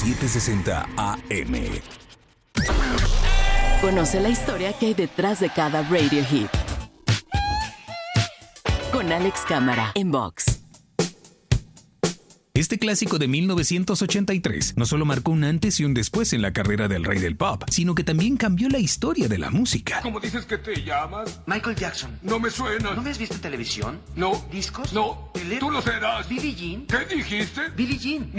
760 AM. Conoce la historia que hay detrás de cada radio hit. Con Alex Cámara en Vox. Este clásico de 1983 no solo marcó un antes y un después en la carrera del rey del pop, sino que también cambió la historia de la música. ¿Cómo dices que te llamas? Michael Jackson. No me suena. ¿No me has visto en televisión? No. ¿Discos? No. ¿Tele? Tú lo serás. ¿Billie Jean? ¿Qué dijiste? Billie Jean.